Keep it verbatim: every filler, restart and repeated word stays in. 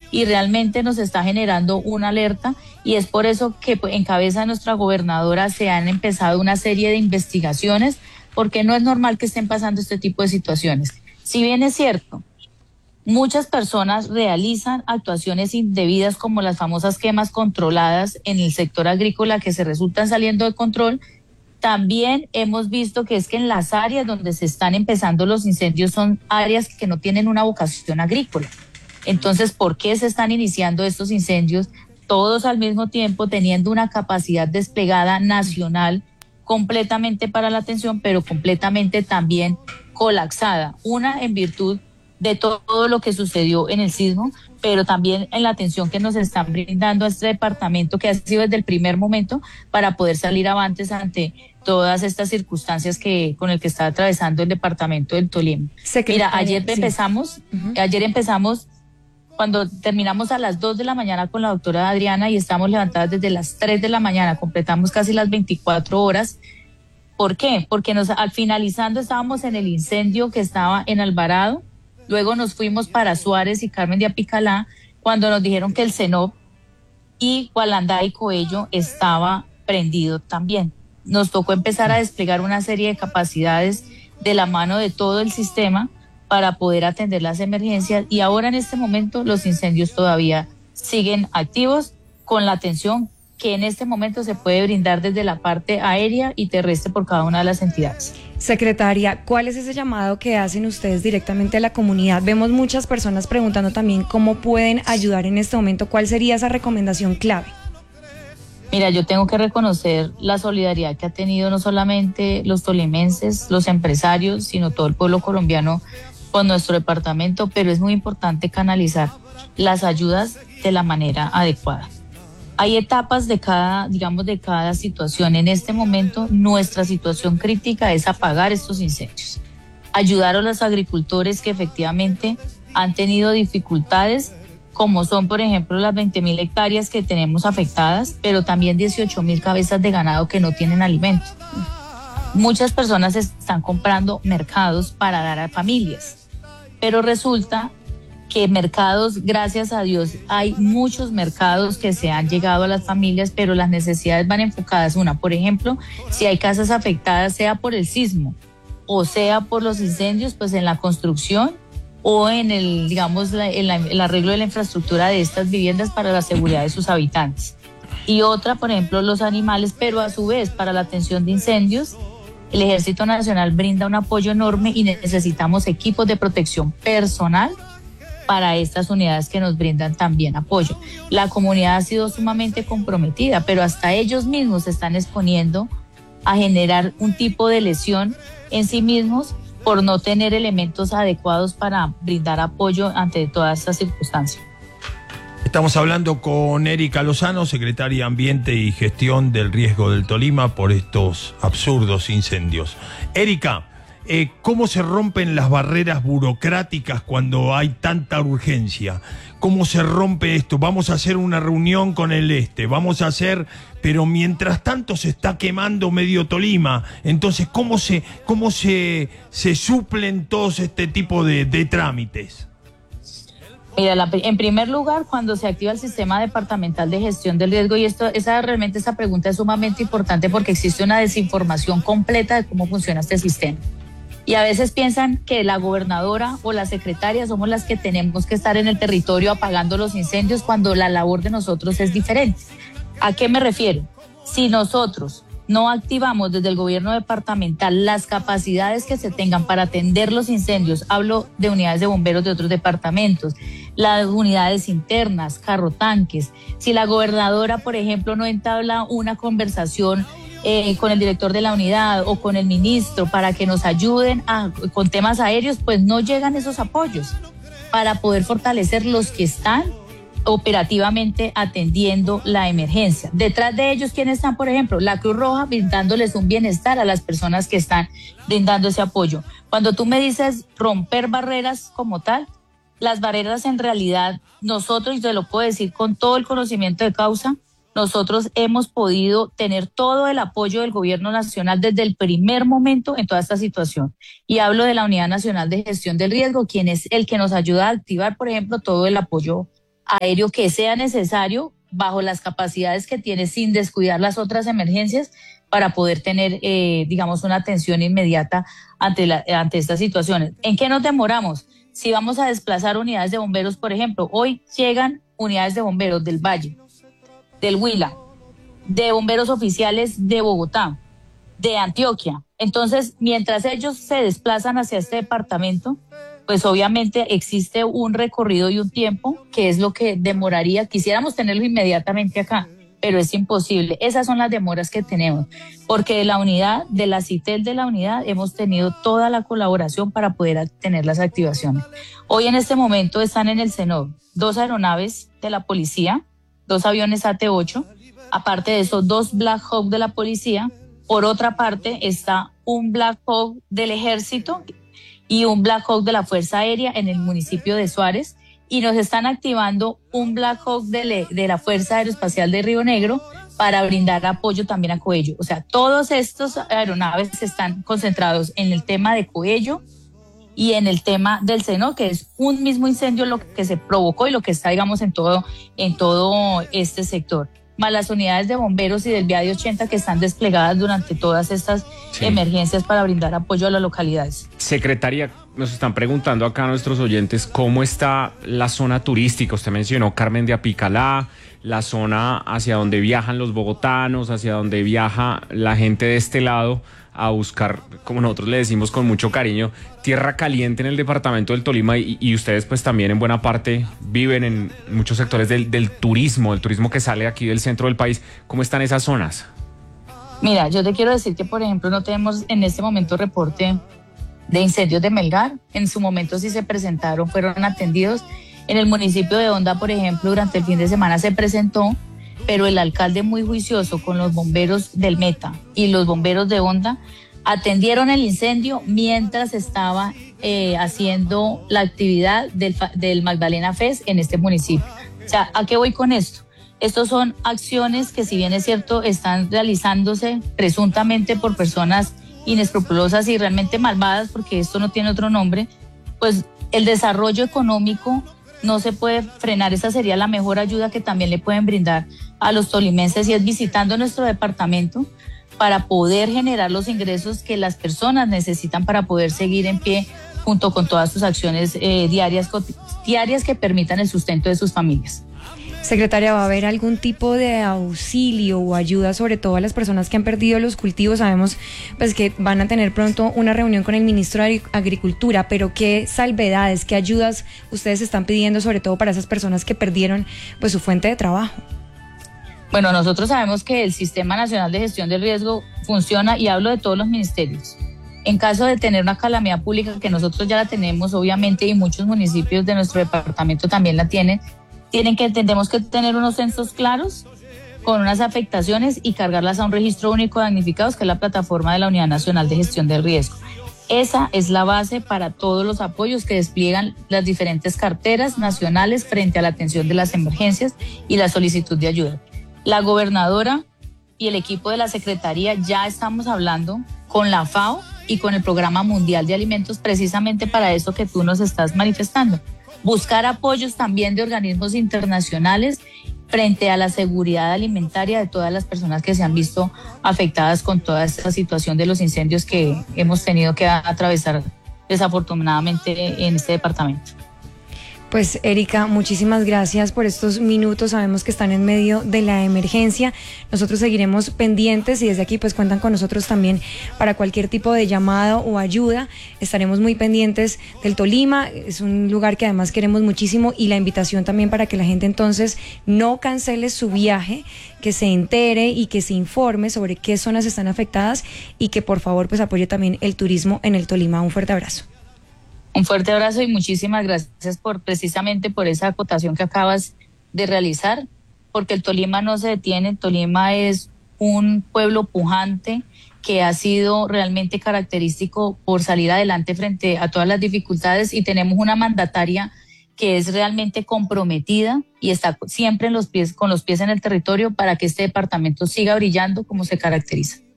y realmente nos está generando una alerta, y es por eso que pues, en cabeza de nuestra gobernadora se han empezado una serie de investigaciones, porque no es normal que estén pasando este tipo de situaciones. Si bien es cierto, muchas personas realizan actuaciones indebidas como las famosas quemas controladas en el sector agrícola que se resultan saliendo de control. También hemos visto que es que en las áreas donde se están empezando los incendios son áreas que no tienen una vocación agrícola. Entonces, ¿por qué se están iniciando estos incendios? Todos al mismo tiempo teniendo una capacidad desplegada nacional completamente para la atención, pero completamente también colapsada. Una en virtud de todo lo que sucedió en el sismo, pero también en la atención que nos están brindando a este departamento, que ha sido desde el primer momento para poder salir avantes ante todas estas circunstancias que con el que está atravesando el departamento del Tolima. Mira, ayer sí. empezamos, uh-huh. ayer empezamos cuando terminamos a las dos de la mañana con la doctora Adriana y estamos levantadas desde las tres de la mañana, completamos casi las veinticuatro horas. ¿Por qué? Porque nos, al finalizando estábamos en el incendio que estaba en Alvarado. Luego nos fuimos para Suárez y Carmen de Apicalá, cuando nos dijeron que el CENOP y Gualandá y Coello estaba prendido también. Nos tocó empezar a desplegar una serie de capacidades de la mano de todo el sistema para poder atender las emergencias, y ahora en este momento los incendios todavía siguen activos con la atención que en este momento se puede brindar desde la parte aérea y terrestre por cada una de las entidades. Secretaria, ¿cuál es ese llamado que hacen ustedes directamente a la comunidad? Vemos muchas personas preguntando también cómo pueden ayudar en este momento. ¿Cuál sería esa recomendación clave? Mira, yo tengo que reconocer la solidaridad que ha tenido no solamente los tolimenses, los empresarios, sino todo el pueblo colombiano con nuestro departamento, pero es muy importante canalizar las ayudas de la manera adecuada. Hay etapas de cada, digamos, de cada situación. En este momento, nuestra situación crítica es apagar estos incendios. Ayudar a los agricultores que efectivamente han tenido dificultades, como son, por ejemplo, las veinte mil hectáreas que tenemos afectadas, pero también dieciocho mil cabezas de ganado que no tienen alimento. Muchas personas están comprando mercados para dar a familias, pero resulta que mercados, gracias a Dios, hay muchos mercados que se han llegado a las familias, pero las necesidades van enfocadas. Una, por ejemplo, si hay casas afectadas, sea por el sismo o sea por los incendios, pues en la construcción o en el, digamos, la, en la, el arreglo de la infraestructura de estas viviendas para la seguridad de sus habitantes. Y otra, por ejemplo, los animales, pero a su vez para la atención de incendios, el Ejército Nacional brinda un apoyo enorme y necesitamos equipos de protección personal para estas unidades que nos brindan también apoyo. La comunidad ha sido sumamente comprometida, pero hasta ellos mismos se están exponiendo a generar un tipo de lesión en sí mismos por no tener elementos adecuados para brindar apoyo ante todas estas circunstancias. Estamos hablando con Erika Lozano, secretaria de Ambiente y Gestión del Riesgo del Tolima por estos absurdos incendios. Erika, Eh, ¿cómo se rompen las barreras burocráticas cuando hay tanta urgencia? ¿Cómo se rompe esto? Vamos a hacer una reunión con el este, vamos a hacer, pero mientras tanto se está quemando medio Tolima. Entonces, ¿cómo se, cómo se, se suplen todos este tipo de, de trámites? Mira, la, en primer lugar, cuando se activa el sistema departamental de gestión del riesgo, y esto, esa realmente esa pregunta es sumamente importante porque existe una desinformación completa de cómo funciona este sistema. Y a veces piensan que la gobernadora o la secretaria somos las que tenemos que estar en el territorio apagando los incendios cuando la labor de nosotros es diferente. ¿A qué me refiero? Si nosotros no activamos desde el gobierno departamental las capacidades que se tengan para atender los incendios, hablo de unidades de bomberos de otros departamentos, las unidades internas, carrotanques, si la gobernadora, por ejemplo, no entabla una conversación Eh, con el director de la unidad o con el ministro para que nos ayuden a, con temas aéreos, pues no llegan esos apoyos para poder fortalecer los que están operativamente atendiendo la emergencia. Detrás de ellos, ¿quiénes están? Por ejemplo, la Cruz Roja brindándoles un bienestar a las personas que están brindando ese apoyo. Cuando tú me dices romper barreras como tal, las barreras en realidad, nosotros, y te lo puedo decir con todo el conocimiento de causa, nosotros hemos podido tener todo el apoyo del gobierno nacional desde el primer momento en toda esta situación. Y hablo de la Unidad Nacional de Gestión del Riesgo, quien es el que nos ayuda a activar, por ejemplo, todo el apoyo aéreo que sea necesario bajo las capacidades que tiene sin descuidar las otras emergencias para poder tener, eh, digamos, una atención inmediata ante, la, ante estas situaciones. ¿En qué nos demoramos? Si vamos a desplazar unidades de bomberos, por ejemplo, hoy llegan unidades de bomberos del Valle, del Huila, de bomberos oficiales de Bogotá, de Antioquia. Entonces, mientras ellos se desplazan hacia este departamento, pues obviamente existe un recorrido y un tiempo que es lo que demoraría. Quisiéramos tenerlo inmediatamente acá, pero es imposible. Esas son las demoras que tenemos, porque de la unidad, de la CITEL de la unidad, hemos tenido toda la colaboración para poder tener las activaciones. Hoy en este momento están en el CENOV dos aeronaves de la policía, dos aviones A T ocho, aparte de eso, dos Black Hawk de la policía. Por otra parte, está un Black Hawk del ejército y un Black Hawk de la Fuerza Aérea en el municipio de Suárez, y nos están activando un Black Hawk de, de la Fuerza Aeroespacial de Río Negro para brindar apoyo también a Coello. O sea, todos estos aeronaves están concentrados en el tema de Coello y en el tema del Seno, que es un mismo incendio lo que se provocó y lo que está, digamos, en todo, en todo este sector. Más las unidades de bomberos y del Viadio ochenta que están desplegadas durante todas estas sí. emergencias para brindar apoyo a las localidades. Secretaria, nos están preguntando acá nuestros oyentes cómo está la zona turística. Usted mencionó Carmen de Apicalá, la zona hacia donde viajan los bogotanos, hacia donde viaja la gente de este lado a buscar, como nosotros le decimos con mucho cariño, tierra caliente en el departamento del Tolima, y, y ustedes pues también en buena parte viven en muchos sectores del, del turismo, el turismo que sale aquí del centro del país. ¿Cómo están esas zonas? Mira, yo te quiero decir que, por ejemplo, no tenemos en este momento reporte de incendios de Melgar. En su momento sí se presentaron, fueron atendidos. En el municipio de Honda, por ejemplo, durante el fin de semana se presentó, pero el alcalde, muy juicioso con los bomberos del Meta y los bomberos de Honda, atendieron el incendio mientras estaba eh, haciendo la actividad del, del Magdalena Fest en este municipio. O sea, ¿a qué voy con esto? Estos son acciones que, si bien es cierto, están realizándose presuntamente por personas inescrupulosas y realmente malvadas, porque esto no tiene otro nombre, pues el desarrollo económico no se puede frenar. Esa sería la mejor ayuda que también le pueden brindar a los tolimenses, y es visitando nuestro departamento para poder generar los ingresos que las personas necesitan para poder seguir en pie junto con todas sus acciones eh, diarias, diarias que permitan el sustento de sus familias. Secretaria, ¿va a haber algún tipo de auxilio o ayuda, sobre todo a las personas que han perdido los cultivos? Sabemos pues que van a tener pronto una reunión con el ministro de Agricultura, pero ¿qué salvedades, qué ayudas ustedes están pidiendo, sobre todo para esas personas que perdieron pues su fuente de trabajo? Bueno, nosotros sabemos que el Sistema Nacional de Gestión del Riesgo funciona, y hablo de todos los ministerios. En caso de tener una calamidad pública, que nosotros ya la tenemos obviamente, y muchos municipios de nuestro departamento también la tienen, tienen que, tendremos que tener unos censos claros con unas afectaciones y cargarlas a un registro único de damnificados, que es la plataforma de la Unidad Nacional de Gestión del Riesgo. Esa es la base para todos los apoyos que despliegan las diferentes carteras nacionales frente a la atención de las emergencias y la solicitud de ayuda. La gobernadora y el equipo de la Secretaría ya estamos hablando con la FAO y con el Programa Mundial de Alimentos, precisamente para eso que tú nos estás manifestando. Buscar apoyos también de organismos internacionales frente a la seguridad alimentaria de todas las personas que se han visto afectadas con toda esta situación de los incendios que hemos tenido que atravesar desafortunadamente en este departamento. Pues Erika, muchísimas gracias por estos minutos. Sabemos que están en medio de la emergencia. Nosotros seguiremos pendientes, y desde aquí pues cuentan con nosotros también para cualquier tipo de llamado o ayuda. Estaremos muy pendientes del Tolima. Es un lugar que además queremos muchísimo, y la invitación también para que la gente entonces no cancele su viaje, que se entere y que se informe sobre qué zonas están afectadas, y que por favor pues apoye también el turismo en el Tolima. Un fuerte abrazo. Un fuerte abrazo y muchísimas gracias por precisamente por esa acotación que acabas de realizar, porque el Tolima no se detiene. El Tolima es un pueblo pujante que ha sido realmente característico por salir adelante frente a todas las dificultades, y tenemos una mandataria que es realmente comprometida y está siempre en los pies, con los pies en el territorio, para que este departamento siga brillando como se caracteriza.